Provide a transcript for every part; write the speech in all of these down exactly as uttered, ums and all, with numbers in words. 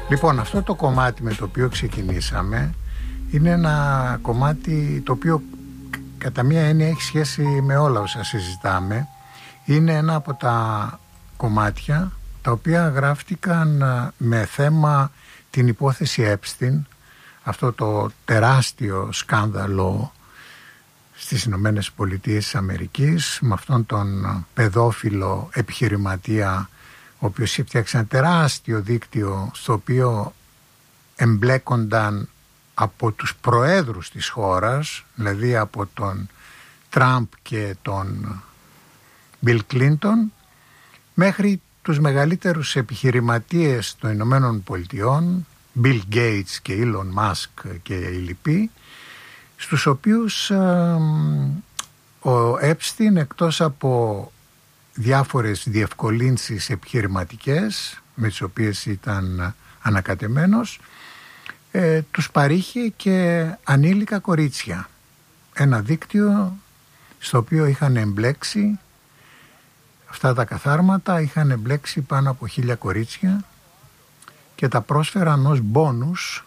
Λοιπόν, αυτό το κομμάτι με το οποίο ξεκινήσαμε είναι ένα κομμάτι το οποίο κατά μία έννοια έχει σχέση με όλα όσα συζητάμε. Είναι ένα από τα κομμάτια τα οποία γράφτηκαν με θέμα την υπόθεση Epstein, αυτό το τεράστιο σκάνδαλο στις Ηνωμένες Πολιτείες της Αμερικής, με αυτόν τον παιδόφιλο επιχειρηματία ο οποίος έφτιαξε ένα τεράστιο δίκτυο στο οποίο εμπλέκονταν από τους προέδρους της χώρας, δηλαδή από τον Τραμπ και τον Μπιλ Κλίντον, μέχρι τους μεγαλύτερους επιχειρηματίες των Ηνωμένων Πολιτειών, Bill Gates και Elon Musk και οι λοιποί, στους οποίους ε, ο Epstein, εκτός από διάφορες διευκολύνσεις επιχειρηματικές με τις οποίες ήταν ανακατεμένος, ε, τους παρήχε και ανήλικα κορίτσια. Ένα δίκτυο στο οποίο είχαν εμπλέξει αυτά τα καθάρματα, είχαν εμπλέξει πάνω από χίλια κορίτσια και τα πρόσφεραν ως μπόνους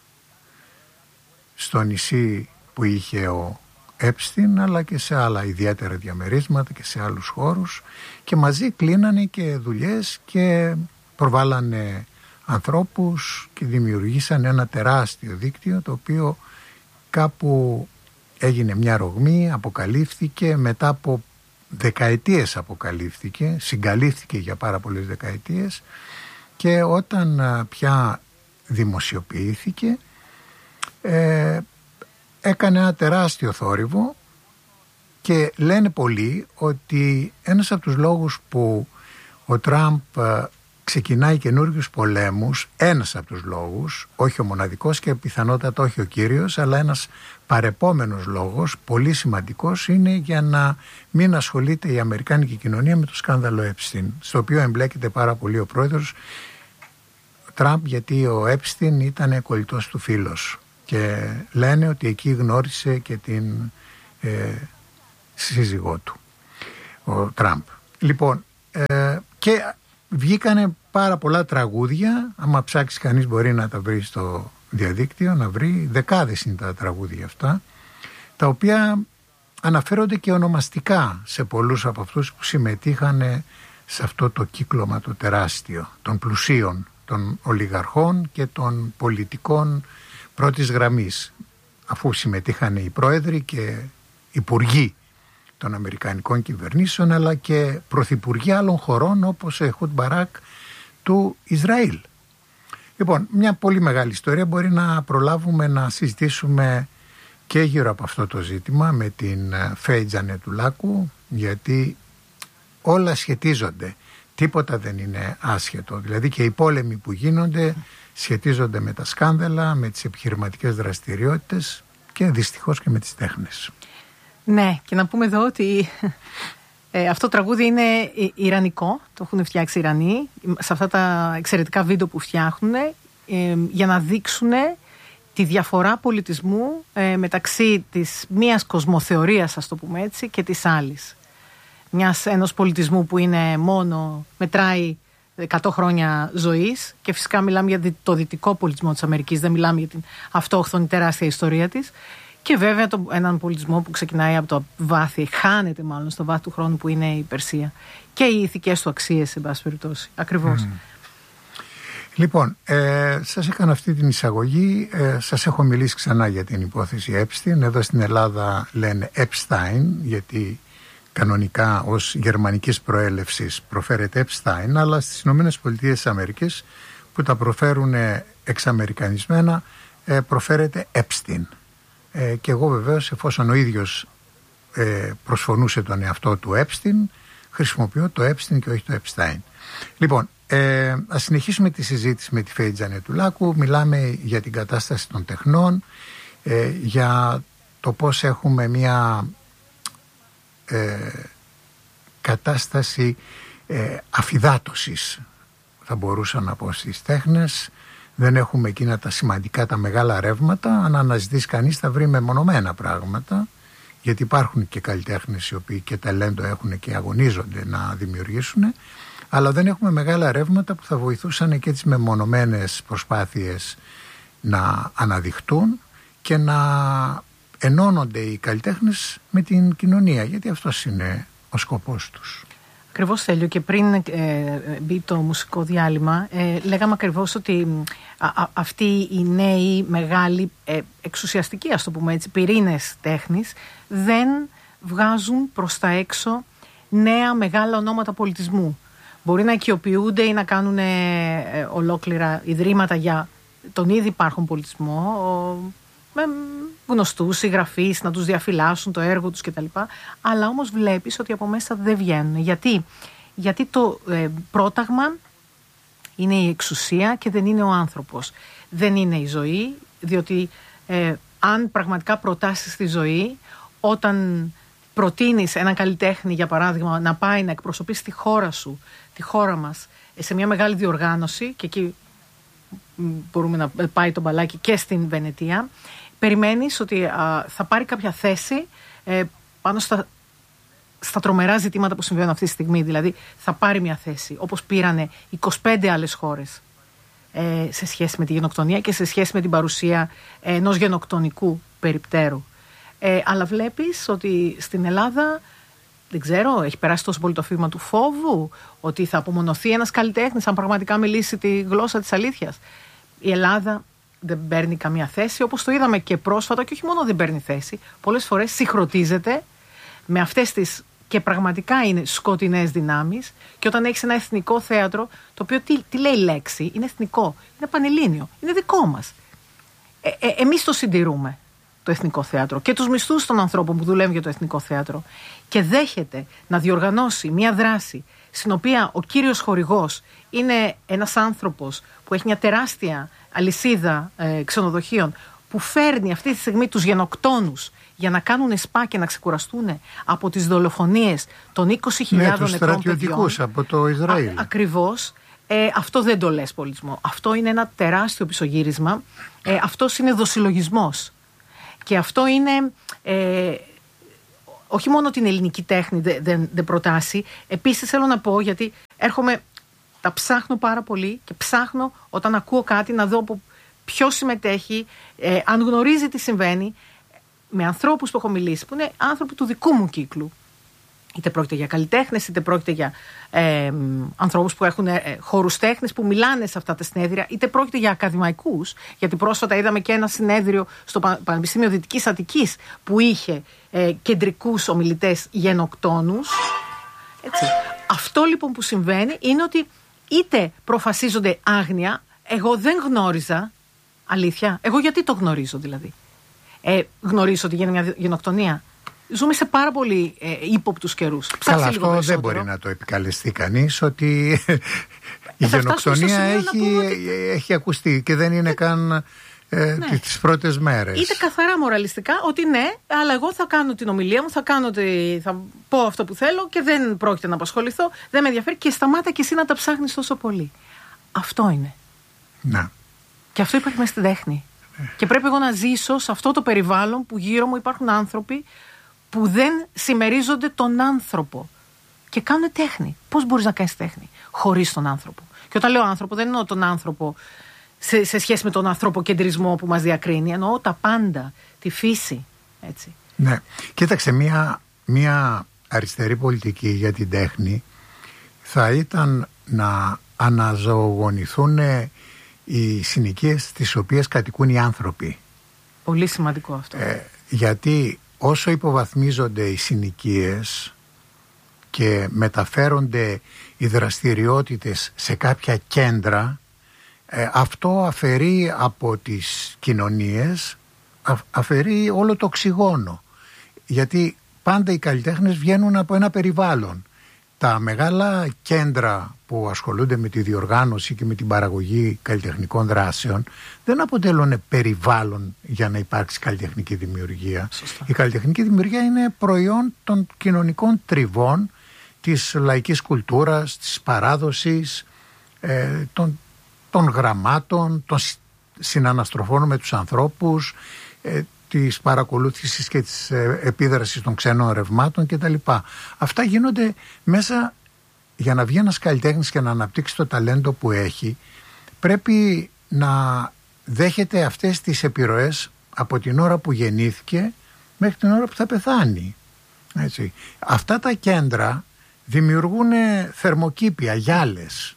στο νησί που είχε ο Epstein, αλλά και σε άλλα ιδιαίτερα διαμερίσματα και σε άλλους χώρους, και μαζί κλείνανε και δουλειές και προβάλανε ανθρώπους και δημιουργήσαν ένα τεράστιο δίκτυο, το οποίο κάπου έγινε μια ρογμή, αποκαλύφθηκε, μετά από δεκαετίες αποκαλύφθηκε, συγκαλύφθηκε για πάρα πολλές δεκαετίες, και όταν πια δημοσιοποιήθηκε ε, έκανε ένα τεράστιο θόρυβο, και λένε πολλοί ότι ένας από τους λόγους που ο Τραμπ ξεκινάει καινούργιους πολέμους, ένας από τους λόγους, όχι ο μοναδικός και πιθανότατα όχι ο κύριος, αλλά ένας παρεπόμενος λόγος, πολύ σημαντικός, είναι για να μην ασχολείται η αμερικάνικη κοινωνία με το σκάνδαλο Epstein, στο οποίο εμπλέκεται πάρα πολύ ο πρόεδρος Τραμπ, γιατί ο Epstein ήταν κολλητός του φίλος, και λένε ότι εκεί γνώρισε και την ε, σύζυγό του, ο Τραμπ. Λοιπόν, ε, και βγήκανε πάρα πολλά τραγούδια, άμα ψάξει κανείς μπορεί να τα βρει στο διαδίκτυο, να βρει, δεκάδες είναι τα τραγούδια αυτά, τα οποία αναφέρονται και ονομαστικά σε πολλούς από αυτούς που συμμετείχαν σε αυτό το κύκλωμα το τεράστιο των πλουσίων, των ολιγαρχών και των πολιτικών πρώτης γραμμής, αφού συμμετείχαν οι πρόεδροι και υπουργοί των αμερικανικών κυβερνήσεων, αλλά και πρωθυπουργοί άλλων χωρών όπως ο Εχούντ Μπαράκ του Ισραήλ. Λοιπόν, μια πολύ μεγάλη ιστορία, μπορεί να προλάβουμε να συζητήσουμε και γύρω από αυτό το ζήτημα με την Φέη Τζανετουλάκου, γιατί όλα σχετίζονται, τίποτα δεν είναι άσχετο, δηλαδή και οι πόλεμοι που γίνονται σχετίζονται με τα σκάνδαλα, με τις επιχειρηματικές δραστηριότητες και δυστυχώς και με τις τέχνες. Ναι, και να πούμε εδώ ότι ε, αυτό το τραγούδι είναι ιρανικό, το έχουν φτιάξει οι Ιρανοί, σε αυτά τα εξαιρετικά βίντεο που φτιάχνουν, ε, για να δείξουν τη διαφορά πολιτισμού ε, μεταξύ της μίας κοσμοθεωρίας, ας το πούμε έτσι, και της άλλης. Μιας, ενός πολιτισμού που είναι μόνο, μετράει εκατό χρόνια ζωής, και φυσικά μιλάμε για το δυτικό πολιτισμό της Αμερικής, δεν μιλάμε για την αυτόχθονη τεράστια ιστορία της, και βέβαια το, έναν πολιτισμό που ξεκινάει από το βάθη, χάνεται μάλλον στο βάθη του χρόνου, που είναι η Περσία, και οι ηθικές του αξίες, σε πάση περιπτώσει. Ακριβώς. Mm. Λοιπόν, ε, σας έκανα αυτή την εισαγωγή, ε, σας έχω μιλήσει ξανά για την υπόθεση Epstein. Εδώ στην Ελλάδα λένε Epstein, γιατί κανονικά ως γερμανικής προέλευσης προφέρεται Epstein, αλλά στις Ηνωμένες Πολιτείες της Αμερικής, που τα προφέρουν εξαμερικανισμένα, ε, προφέρεται Epstein. Ε, και εγώ βεβαίως, εφόσον ο ίδιος ε, προσφωνούσε τον εαυτό του Epstein, χρησιμοποιώ το Epstein και όχι το Epstein. Λοιπόν, ε, ας συνεχίσουμε τη συζήτηση με τη Φέη Τζανετουλάκου. Μιλάμε για την κατάσταση των τεχνών, ε, για το πώς έχουμε μια ε, κατάσταση ε, αφυδάτωσης, θα μπορούσα να πω, στις τέχνες. Δεν έχουμε εκείνα τα σημαντικά, τα μεγάλα ρεύματα. Αν αναζητήσει κανείς θα βρει μεμονωμένα πράγματα, γιατί υπάρχουν και καλλιτέχνες οι οποίοι και ταλέντο έχουν και αγωνίζονται να δημιουργήσουν, αλλά δεν έχουμε μεγάλα ρεύματα που θα βοηθούσαν και τις μεμονωμένες προσπάθειες να αναδειχτούν και να ενώνονται οι καλλιτέχνες με την κοινωνία, γιατί αυτός είναι ο σκοπός τους. Ακριβώς, Στέλιο, και πριν ε, μπει το μουσικό διάλειμμα, ε, λέγαμε ακριβώς ότι α, α, αυτοί οι νέοι μεγάλοι ε, εξουσιαστικοί, ας το πούμε έτσι, πυρήνες τέχνης δεν βγάζουν προς τα έξω νέα μεγάλα ονόματα πολιτισμού. Μπορεί να οικειοποιούνται ή να κάνουν ε, ε, ολόκληρα ιδρύματα για τον ήδη υπάρχον πολιτισμό, ο, με γνωστούς συγγραφείς, να τους διαφυλάσσουν το έργο τους κτλ. Αλλά όμως βλέπεις ότι από μέσα δεν βγαίνουν. Γιατί, Γιατί το ε, πρόταγμα είναι η εξουσία και δεν είναι ο άνθρωπος. Δεν είναι η ζωή, διότι ε, αν πραγματικά προτάσεις τη ζωή, όταν προτείνεις έναν καλλιτέχνη, για παράδειγμα, να πάει να εκπροσωπήσει τη χώρα σου, τη χώρα μας, σε μια μεγάλη διοργάνωση, και εκεί μπορούμε να πάει το μπαλάκι και στην Βενετία, περιμένεις ότι α, θα πάρει κάποια θέση ε, πάνω στα, στα τρομερά ζητήματα που συμβαίνουν αυτή τη στιγμή. Δηλαδή θα πάρει μια θέση, όπως πήρανε είκοσι πέντε άλλες χώρες ε, σε σχέση με τη γενοκτονία και σε σχέση με την παρουσία ε, ενός γενοκτονικού περιπτέρου. Ε, αλλά βλέπεις ότι στην Ελλάδα, δεν ξέρω, έχει περάσει τόσο πολύ το φύγμα του φόβου ότι θα απομονωθεί ένας καλλιτέχνης αν πραγματικά μιλήσει τη γλώσσα της αλήθειας. Η Ελλάδα δεν παίρνει καμία θέση, όπως το είδαμε και πρόσφατα, και όχι μόνο δεν παίρνει θέση, πολλές φορές συγχρονίζεται με αυτές τις και πραγματικά είναι σκοτεινές δυνάμεις. Και όταν έχεις ένα εθνικό θέατρο, το οποίο τι, τι λέει λέξη, είναι εθνικό, είναι πανελλήνιο, είναι δικό μας. Ε, ε, εμείς το συντηρούμε το Εθνικό Θέατρο και τους μισθούς των ανθρώπων που δουλεύουν για το Εθνικό Θέατρο, και δέχεται να διοργανώσει μια δράση στην οποία ο κύριος χορηγός είναι ένας άνθρωπος που έχει μια τεράστια αλυσίδα ε, ξενοδοχείων, που φέρνει αυτή τη στιγμή τους γενοκτόνους για να κάνουν σπα και να ξεκουραστούν από τις δολοφονίες των είκοσι χιλιάδων ναι, νεκρών παιδιών. στρατιωτικούς από το Ισραήλ. Α, ακριβώς. Ε, αυτό δεν το λες πολιτισμό. Αυτό είναι ένα τεράστιο πισωγύρισμα. Ε, αυτός είναι δοσυλλογισμός. Και αυτό είναι ε, όχι μόνο την ελληνική τέχνη δεν δε, δε προτάσει. Επίσης θέλω να πω, γιατί έρχομαι, τα ψάχνω πάρα πολύ και ψάχνω όταν ακούω κάτι να δω από ποιος συμμετέχει, ε, αν γνωρίζει τι συμβαίνει, με ανθρώπους που έχω μιλήσει, που είναι άνθρωποι του δικού μου κύκλου. Είτε πρόκειται για καλλιτέχνες, είτε πρόκειται για ε, ανθρώπους που έχουν ε, χώρους τέχνης που μιλάνε σε αυτά τα συνέδρια, είτε πρόκειται για ακαδημαϊκούς, γιατί πρόσφατα είδαμε και ένα συνέδριο στο Πανεπιστήμιο Δυτικής Αττικής που είχε ε, κεντρικούς ομιλητές γενοκτόνους. Έτσι. Αυτό λοιπόν που συμβαίνει είναι ότι είτε προφασίζονται άγνοια, εγώ δεν γνώριζα, αλήθεια, εγώ γιατί το γνωρίζω δηλαδή. Ε, γνωρίζω ότι γίνεται μια γενοκτονία. Ζούμε σε πάρα πολύ ε, ύποπτους καιρούς. Καλά, αυτό δεν μπορεί να το επικαλεστεί κανείς, ότι η γενοκτονία έχει, ότι... έχει ακουστεί και δεν είναι καν ε, ναι. τις πρώτες μέρες. Είτε καθαρά μοραλιστικά ότι ναι, αλλά εγώ θα κάνω την ομιλία μου, θα, κάνω τη, θα πω αυτό που θέλω και δεν πρόκειται να απασχοληθώ, δεν με ενδιαφέρει, και σταμάτα και εσύ να τα ψάχνεις τόσο πολύ. Αυτό είναι. Να. Και αυτό υπάρχει μέσα στην τέχνη. Ναι. Και πρέπει εγώ να ζήσω σε αυτό το περιβάλλον που γύρω μου υπάρχουν άνθρωποι που δεν συμμερίζονται τον άνθρωπο και κάνουν τέχνη. Πώς μπορείς να κάνεις τέχνη χωρίς τον άνθρωπο? Και όταν λέω άνθρωπο, δεν εννοώ τον άνθρωπο σε, σε σχέση με τον ανθρωποκεντρισμό που μας διακρίνει, εννοώ τα πάντα, τη φύση. Έτσι. Ναι, κοίταξε, μια, μια αριστερή πολιτική για την τέχνη θα ήταν να αναζωογονηθούν οι συνοικίες τις οποίες κατοικούν οι άνθρωποι. Πολύ σημαντικό αυτό. Ε, γιατί όσο υποβαθμίζονται οι συνοικίες και μεταφέρονται οι δραστηριότητες σε κάποια κέντρα, ε, αυτό αφαιρεί από τις κοινωνίες, α, αφαιρεί όλο το οξυγόνο. Γιατί πάντα οι καλλιτέχνες βγαίνουν από ένα περιβάλλον. Τα μεγάλα κέντρα που ασχολούνται με τη διοργάνωση και με την παραγωγή καλλιτεχνικών δράσεων δεν αποτελούν περιβάλλον για να υπάρξει καλλιτεχνική δημιουργία. Σωστά. Η καλλιτεχνική δημιουργία είναι προϊόν των κοινωνικών τριβών, της λαϊκής κουλτούρας, της παράδοσης, ε, των, των γραμμάτων, των συναναστροφών με τους ανθρώπους, ε, της παρακολούθησης και της επίδρασης των ξένων ρευμάτων κτλ. Αυτά γίνονται μέσα για να βγει ένας καλλιτέχνης και να αναπτύξει το ταλέντο που έχει, πρέπει να δέχεται αυτές τις επιρροές από την ώρα που γεννήθηκε μέχρι την ώρα που θα πεθάνει. Έτσι. Αυτά τα κέντρα δημιουργούν θερμοκήπια, γυάλες.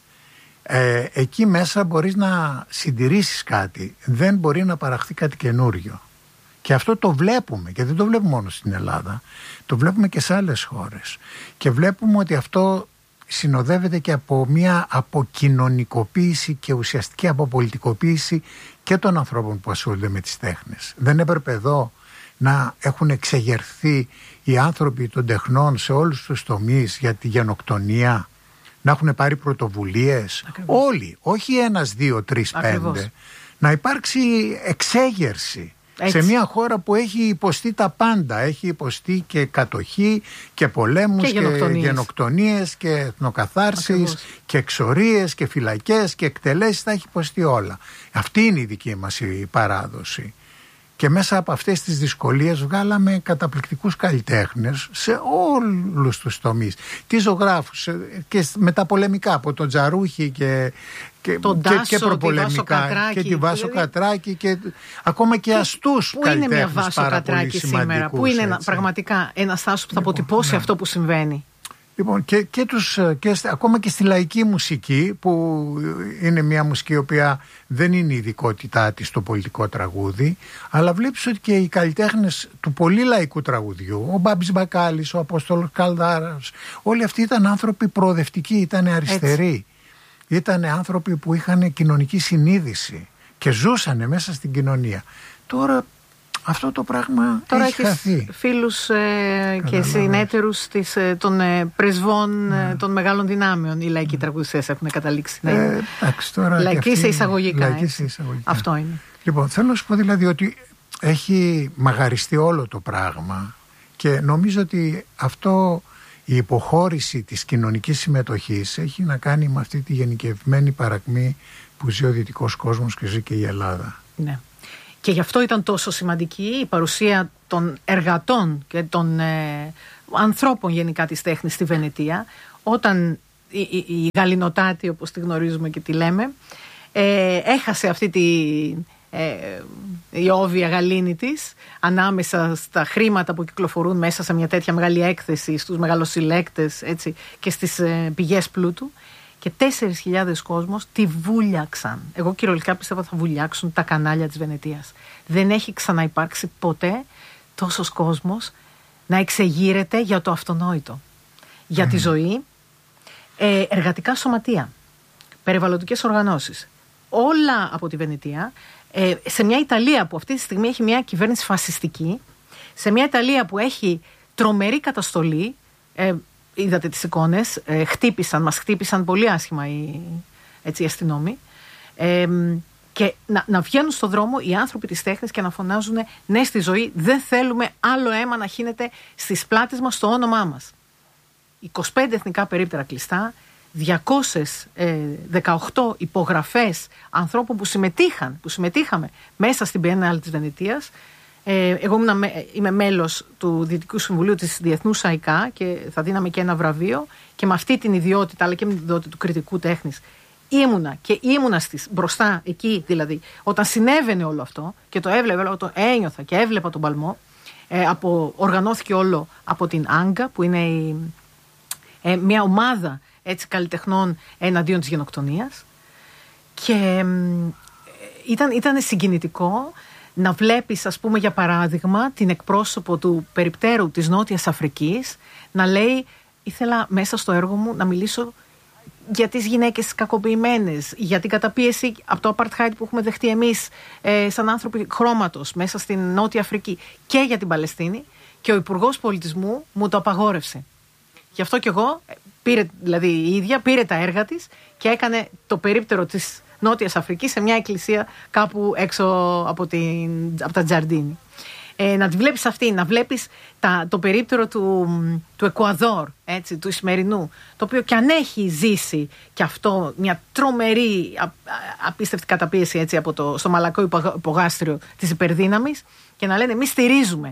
Ε, εκεί μέσα μπορείς να συντηρήσεις κάτι, δεν μπορεί να παραχθεί κάτι καινούριο. Και αυτό το βλέπουμε, και δεν το βλέπουμε μόνο στην Ελλάδα, το βλέπουμε και σε άλλες χώρες. Και βλέπουμε ότι αυτό συνοδεύεται και από μια αποκοινωνικοποίηση και ουσιαστική αποπολιτικοποίηση και των ανθρώπων που ασχολούνται με τις τέχνες. Δεν έπρεπε εδώ να έχουν εξεγερθεί οι άνθρωποι των τεχνών σε όλους τους τομείς για τη γενοκτονία, να έχουν πάρει πρωτοβουλίες? Ακριβώς. Όλοι, όχι ένας, δύο, τρεις, πέντε. Να υπάρξει εξέγερση. Έτσι. Σε μια χώρα που έχει υποστεί τα πάντα, έχει υποστεί και κατοχή και πολέμους και, και γενοκτονίες, γενοκτονίες και εθνοκαθάρσεις. Ακριβώς. Και εξορίες και φυλακές και εκτελέσεις, τα έχει υποστεί όλα. Αυτή είναι η δική μας η παράδοση. Και μέσα από αυτές τις δυσκολίες βγάλαμε καταπληκτικούς καλλιτέχνες σε όλους τους τομείς. Τι ζωγράφους και μεταπολεμικά, από τον Τζαρούχη και, και, τον και, Τάσο, και προπολεμικά τη και τη Βάσο δηλαδή, Κατράκη και ακόμα και αστούς πού καλλιτέχνες. Πού είναι μια Βάσο Κατράκη σήμερα? Πού είναι ένα, πραγματικά ένας Τάσος που θα λοιπόν, αποτυπώσει ναι. αυτό που συμβαίνει? Λοιπόν, και, και, τους, και ακόμα και στη λαϊκή μουσική, που είναι μια μουσική η οποία δεν είναι η ειδικότητά της στο πολιτικό τραγούδι, αλλά βλέπεις ότι και οι καλλιτέχνες του πολύ λαϊκού τραγουδιού, ο Μπάμπης Μπακάλης, ο Απόστολος Καλδάρας, όλοι αυτοί ήταν άνθρωποι προοδευτικοί, ήταν αριστεροί. Ήταν άνθρωποι που είχαν κοινωνική συνείδηση και ζούσαν μέσα στην κοινωνία. Τώρα αυτό το πράγμα Τώρα έχει χαθεί. Φίλους ε, και συνέτερους της, ε, των ε, πρεσβών ναι. ε, των μεγάλων δυνάμεων. Οι λαϊκοί τραγουδιστές έχουν καταλήξει. Ναι. Ε, εντάξει, τώρα λαϊκοί σε εισαγωγικά. Λαϊκοί σε εισαγωγικά. Αυτό είναι. Λοιπόν, θέλω να σου πω δηλαδή ότι έχει μαγαριστεί όλο το πράγμα και νομίζω ότι αυτό, η υποχώρηση της κοινωνικής συμμετοχής, έχει να κάνει με αυτή τη γενικευμένη παρακμή που ζει ο δυτικός κόσμος και ζει και η Ελλάδα. Ναι. Και γι' αυτό ήταν τόσο σημαντική η παρουσία των εργατών και των ε, ανθρώπων γενικά της τέχνης στη Βενετία, όταν η, η, η Γαλινοτάτη, όπως τη γνωρίζουμε και τη λέμε, ε, έχασε αυτή τη ε, η όβια γαλήνη της ανάμεσα στα χρήματα που κυκλοφορούν μέσα σε μια τέτοια μεγάλη έκθεση, στους μεγαλοσυλλέκτες, έτσι, και στις ε, πηγές πλούτου. Και τέσσερις χιλιάδες κόσμος τη βούλιαξαν. Εγώ κυριολεκτικά πιστεύω θα βουλιάξουν τα κανάλια της Βενετίας. Δεν έχει ξαναυπάρξει ποτέ τόσος κόσμος να εξεγείρεται για το αυτονόητο. Για mm. τη ζωή, ε, εργατικά σωματεία, περιβαλλοντικές οργανώσεις. Όλα από τη Βενετία, ε, σε μια Ιταλία που αυτή τη στιγμή έχει μια κυβέρνηση φασιστική, σε μια Ιταλία που έχει τρομερή καταστολή, ε, είδατε τις εικόνες, ε, χτύπησαν, μας χτύπησαν πολύ άσχημα οι, έτσι, οι αστυνόμοι, ε, και να, να βγαίνουν στον δρόμο οι άνθρωποι της τέχνης και να φωνάζουν ναι στη ζωή, δεν θέλουμε άλλο αίμα να χύνεται στις πλάτες μας στο όνομά μας. είκοσι πέντε εθνικά περίπτερα κλειστά, διακόσιες δεκαοκτώ υπογραφές ανθρώπων που συμμετείχαν, που συμμετείχαμε μέσα στην Biennale της Βενετίας. Εγώ είμαι μέλος του Διοικητικού Συμβουλίου της Διεθνούς ΑΙΚΑ και θα δίναμε και ένα βραβείο, και με αυτή την ιδιότητα, αλλά και με την ιδιότητα του κριτικού τέχνης, ήμουνα και ήμουνα στις, μπροστά εκεί δηλαδή, όταν συνέβαινε όλο αυτό και το έβλεπα, το ένιωθα και έβλεπα τον παλμό. Ε, από, οργανώθηκε όλο από την Άγκα, που είναι η, ε, μια ομάδα, έτσι, καλλιτεχνών εναντίον της γενοκτονίας, και ε, ήταν, ήταν συγκινητικό να βλέπεις, ας πούμε, για παράδειγμα, την εκπρόσωπο του περιπτέρου της Νότιας Αφρικής να λέει, ήθελα μέσα στο έργο μου να μιλήσω για τις γυναίκες κακοποιημένες, για την καταπίεση από το apartheid που έχουμε δεχτεί εμείς ε, σαν άνθρωποι χρώματος μέσα στην Νότια Αφρική, και για την Παλαιστίνη, και ο Υπουργός Πολιτισμού μου το απαγόρευσε. Γι' αυτό και εγώ, πήρε, δηλαδή η ίδια, πήρε τα έργα της και έκανε το περίπτερο της Νότιας Αφρικής σε μια εκκλησία κάπου έξω από, την, από τα Τζαρντίνι. Ε, να τη βλέπεις αυτή, να βλέπεις τα, το περίπτερο του, του Εκουαδόρ, έτσι, του Ισημερινού, το οποίο και αν έχει ζήσει και αυτό μια τρομερή α, α, απίστευτη καταπίεση, έτσι, από το, στο μαλακό υπογάστριο της υπερδύναμης, και να λένε εμείς στηρίζουμε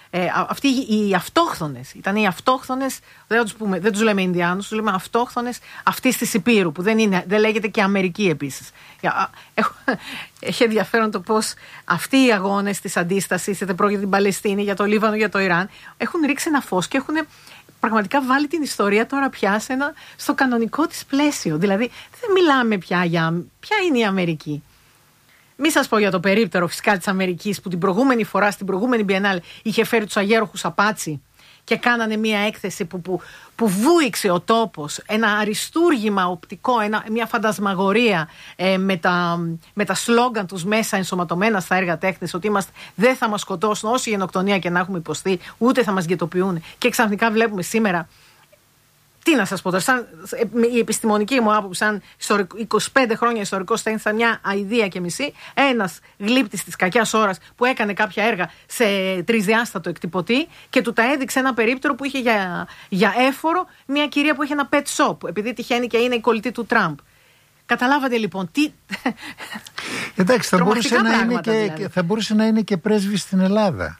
Ε, αυτοί οι αυτόχθονες, ήταν οι αυτόχθονες, δεν τους, πούμε, δεν τους λέμε Ινδιάνους, τους λέμε αυτόχθονες αυτής της Υπήρου, που δεν, είναι, δεν λέγεται και Αμερική επίσης. Έχω, έχει ενδιαφέρον το πώς αυτοί οι αγώνες της αντίστασης, είτε πρόκειται για την Παλαιστίνη, για το Λίβανο, για το Ιράν, έχουν ρίξει ένα φως και έχουν πραγματικά βάλει την ιστορία τώρα πια σε ένα, στο κανονικό της πλαίσιο. Δηλαδή δεν μιλάμε πια για ποια είναι η Αμερική. Μη σας πω για το περίπτερο φυσικά της Αμερικής που την προηγούμενη φορά στην προηγούμενη Biennale είχε φέρει τους αγέροχους Απάτσι και κάνανε μια έκθεση που, που, που βούηξε ο τόπος, ένα αριστούργημα οπτικό, ένα, μια φαντασμαγορία ε, με, τα, με τα σλόγγαν τους μέσα ενσωματωμένα στα έργα τέχνης, ότι είμαστε, δεν θα μας σκοτώσουν όση γενοκτονία και να έχουμε υποστεί, ούτε θα μας γετοποιούν. Και ξαφνικά βλέπουμε σήμερα. Τι να σας πω τώρα, σαν, η επιστημονική μου άποψη, σαν είκοσι πέντε χρόνια ιστορικός τέχνης, σαν μια αηδία και μισή, ένας γλύπτης της κακιάς ώρας που έκανε κάποια έργα σε τρισδιάστατο εκτυπωτή και του τα έδειξε ένα περίπτερο που είχε για, για έφορο μια κυρία που είχε ένα pet shop, επειδή τυχαίνει και είναι η κολλητή του Τραμπ. Καταλάβατε λοιπόν τι. Εντάξει, θα μπορούσε, να είναι και, δηλαδή. θα μπορούσε να είναι και πρέσβης στην Ελλάδα.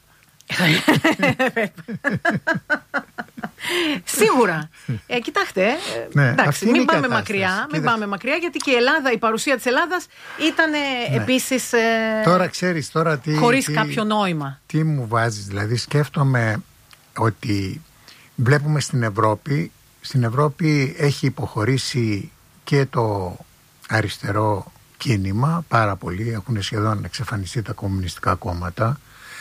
Σίγουρα. Ε, κοιτάξτε, ναι, εντάξει, μην πάμε μακριά, μην πάμε μακριά, γιατί και η Ελλάδα, η παρουσία της Ελλάδας ήταν ναι. επίσης ε, τώρα ξέρεις, τώρα τι, χωρίς τι, κάποιο νόημα. Τι μου βάζεις, δηλαδή σκέφτομαι ότι βλέπουμε στην Ευρώπη, στην Ευρώπη έχει υποχωρήσει και το αριστερό κίνημα πάρα πολύ, έχουν σχεδόν εξαφανιστεί τα κομμουνιστικά κόμματα,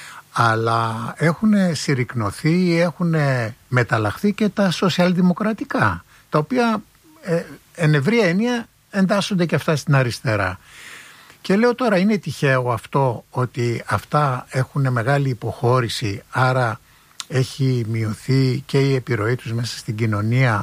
αλλά έχουν συρρικνωθεί, έχουν μεταλλαχθεί και τα σοσιαλδημοκρατικά, τα οποία ε, εν ευρία έννοια εντάσσονται και αυτά στην αριστερά. Και λέω τώρα, είναι τυχαίο αυτό ότι αυτά έχουν μεγάλη υποχώρηση, άρα έχει μειωθεί και η επιρροή τους μέσα στην κοινωνία,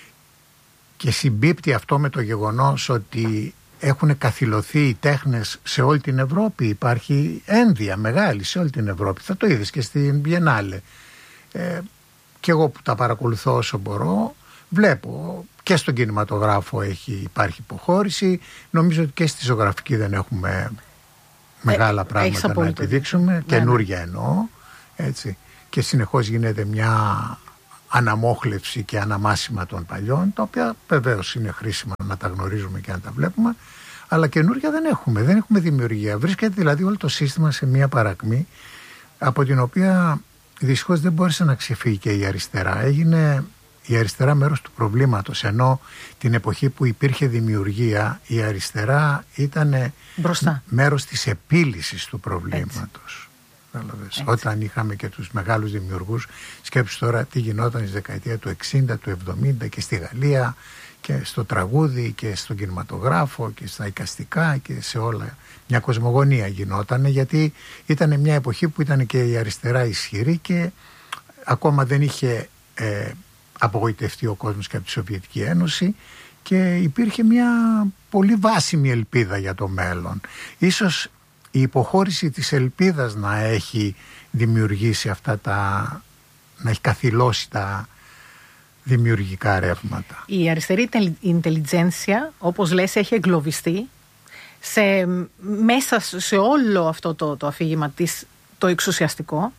και συμπίπτει αυτό με το γεγονός ότι έχουν καθυλωθεί οι τέχνες σε όλη την Ευρώπη. Υπάρχει ένδια μεγάλη σε όλη την Ευρώπη. Θα το είδες και στην Biennale. Ε, και εγώ που τα παρακολουθώ όσο μπορώ, βλέπω και στον κινηματογράφο έχει, υπάρχει υποχώρηση. Νομίζω ότι και στη ζωγραφική δεν έχουμε μεγάλα ε, πράγματα να επιδείξουμε. Ναι, καινούργια ναι. εννοώ. Έτσι. Και συνεχώς γίνεται μια αναμόχλευση και αναμάσιμα των παλιών, τα οποία βεβαίως είναι χρήσιμα να τα γνωρίζουμε και να τα βλέπουμε, αλλά καινούργια δεν έχουμε, δεν έχουμε δημιουργία. Βρίσκεται δηλαδή όλο το σύστημα σε μια παρακμή, από την οποία δυστυχώς δεν μπόρεσε να ξεφύγει και η αριστερά. Έγινε η αριστερά μέρος του προβλήματος, ενώ την εποχή που υπήρχε δημιουργία, η αριστερά ήταν μέρος της επίλυσης του προβλήματος. Όταν είχαμε και τους μεγάλους δημιουργούς, σκέψου τώρα τι γινόταν στη δεκαετία του εξήντα, του εβδομήντα και στη Γαλλία και στο τραγούδι και στον κινηματογράφο και στα εικαστικά και σε όλα. Μια κοσμογονία γινόταν, γιατί ήταν μια εποχή που ήταν και η αριστερά ισχυρή και ακόμα δεν είχε ε, απογοητευτεί ο κόσμος και από τη Σοβιετική Ένωση, και υπήρχε μια πολύ βάσιμη ελπίδα για το μέλλον. Ίσως η υποχώρηση της ελπίδας να έχει δημιουργήσει αυτά τα, να έχει καθυλώσει τα δημιουργικά ρεύματα. Η αριστερή ιντελιτζένσια, όπως λες, έχει εγκλωβιστεί σε, μέσα σε όλο αυτό το, το αφήγημα της, το εξουσιαστικό.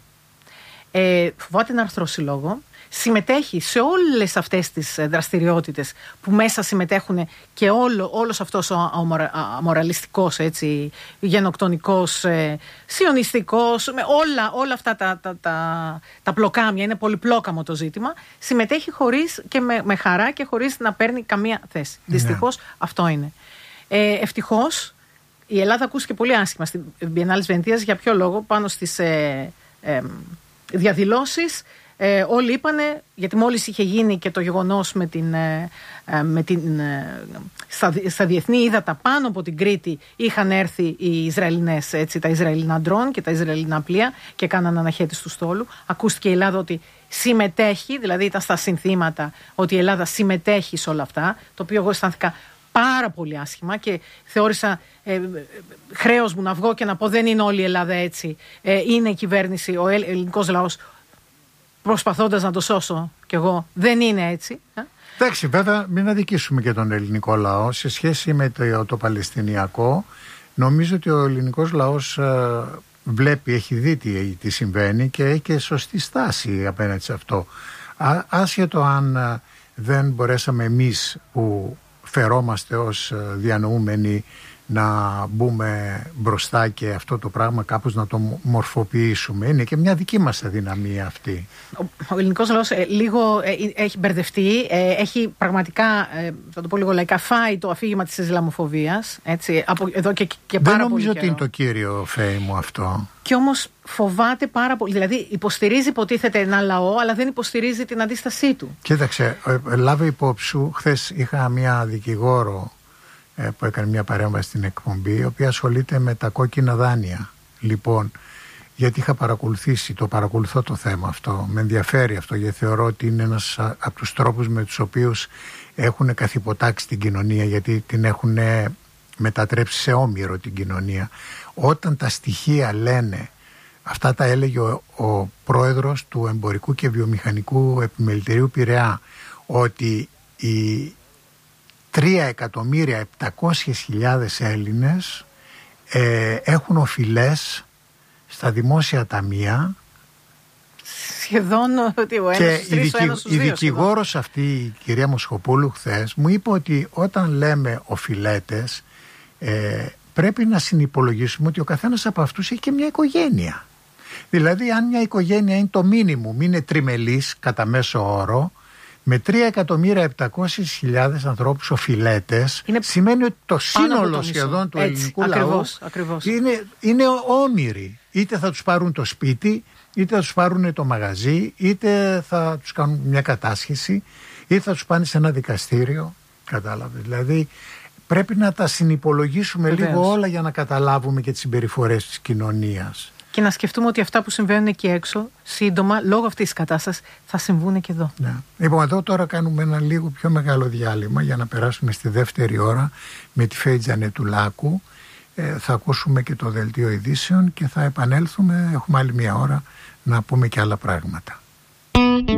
Ε, φοβάται να αρθρώσει λόγο. Συμμετέχει σε όλες αυτές τις δραστηριότητες που μέσα συμμετέχουν και όλο, όλος αυτός ο αμοραλιστικός, έτσι, γενοκτονικός, ε, σιωνιστικός, με όλα, όλα αυτά τα, τα, τα, τα πλοκάμια, είναι πολυπλόκαμο το ζήτημα, συμμετέχει χωρίς και με, με χαρά και χωρίς να παίρνει καμία θέση. Yeah. Δυστυχώς αυτό είναι. Ε, ευτυχώς η Ελλάδα ακούστηκε πολύ άσχημα στην Biennale της Βενετίας. Για ποιο λόγο? Πάνω στις ε, ε, διαδηλώσεις Ε, όλοι είπανε, γιατί μόλις είχε γίνει και το γεγονός με την, ε, με την, ε, στα, στα διεθνή ύδατα πάνω από την Κρήτη είχαν έρθει οι Ισραηλινές, έτσι, τα Ισραηλινά ντρόν και τα Ισραηλινά πλοία και κάναν αναχέτηση του στόλου. Ακούστηκε η Ελλάδα ότι συμμετέχει, δηλαδή ήταν στα συνθήματα ότι η Ελλάδα συμμετέχει σε όλα αυτά, το οποίο εγώ αισθάνθηκα πάρα πολύ άσχημα και θεώρησα ε, χρέος μου να βγω και να πω δεν είναι όλη η Ελλάδα έτσι, ε, είναι η κυβέρνηση, ο ελληνικός λαός προσπαθώντας να το σώσω κι εγώ, δεν είναι έτσι. Εντάξει, βέβαια μην αδικήσουμε και τον ελληνικό λαό σε σχέση με το, το Παλαιστινιακό. Νομίζω ότι ο ελληνικός λαός ε, βλέπει, έχει δει τι, τι συμβαίνει και έχει και σωστή στάση απέναντι σε αυτό. Α, άσχετο αν δεν μπορέσαμε εμείς που φερόμαστε ως διανοούμενοι να μπούμε μπροστά και αυτό το πράγμα κάπως να το μορφοποιήσουμε. Είναι και μια δική μας αδυναμία αυτή. Ο, ο ελληνικός λαός ε, λίγο ε, έχει μπερδευτεί, ε, έχει πραγματικά, ε, θα το πω λίγο λαϊκά, φάει το αφήγημα της Ισλαμοφοβίας, έτσι, από εδώ και, και πάρα Δεν πολύ νομίζω καιρό. ότι είναι το κύριο φέι μου αυτό. Και όμως φοβάται πάρα πολύ, δηλαδή υποστηρίζει υποτίθεται ένα λαό, αλλά δεν υποστηρίζει την αντίστασή του. Κοίταξε, ε, λάβε υπόψη σου, χθες είχα μια δικηγόρο που έκανε μια παρέμβαση στην εκπομπή, η οποία ασχολείται με τα κόκκινα δάνεια. Λοιπόν, γιατί είχα παρακολουθήσει, το παρακολουθώ το θέμα αυτό, με ενδιαφέρει αυτό, γιατί θεωρώ ότι είναι ένας από τους τρόπους με τους οποίους έχουν καθυποτάξει την κοινωνία, γιατί την έχουν μετατρέψει σε όμηρο την κοινωνία. Όταν τα στοιχεία λένε, αυτά τα έλεγε ο, ο πρόεδρος του Εμπορικού και Βιομηχανικού Επιμελητηρίου Πειραιά, ότι η τρία εκατομμύρια επτακόσιες χιλιάδες Έλληνες ε, έχουν οφειλές στα δημόσια ταμεία. Σχεδόν ότι ο ένας και στους τρεις, η, ο ένας στους δύο. η δικηγόρος αυτή, η κυρία Μοσχοπούλου, χθες μου είπε ότι όταν λέμε οφειλέτες ε, πρέπει να συνυπολογίσουμε ότι ο καθένας από αυτούς έχει και μια οικογένεια. Δηλαδή αν μια οικογένεια είναι το μίνιμουμ, είναι τριμελής κατά μέσο όρο, με τρία εκατομμύρια επτακόσιες χιλιάδες ανθρώπους οφειλέτες, είναι σημαίνει ότι το σύνολο το σχεδόν του Έτσι, ελληνικού ακριβώς, λαού ακριβώς. Είναι, είναι όμοιροι. Είτε θα τους πάρουν το σπίτι, είτε θα τους πάρουν το μαγαζί, είτε θα τους κάνουν μια κατάσχεση, είτε θα τους πάνε σε ένα δικαστήριο. Κατάλαβες. Δηλαδή πρέπει να τα συνυπολογίσουμε Βεβαίως. λίγο όλα για να καταλάβουμε και τις συμπεριφορές της κοινωνίας. Και να σκεφτούμε ότι αυτά που συμβαίνουν εκεί έξω, σύντομα, λόγω αυτής της κατάστασης, θα συμβούν και εδώ. Ναι. Λοιπόν, εδώ τώρα κάνουμε ένα λίγο πιο μεγάλο διάλειμμα για να περάσουμε στη δεύτερη ώρα με τη Φέη Τζανετουλάκου. Ε, θα ακούσουμε και το δελτίο ειδήσεων και θα επανέλθουμε. Έχουμε άλλη μια ώρα να πούμε και άλλα πράγματα.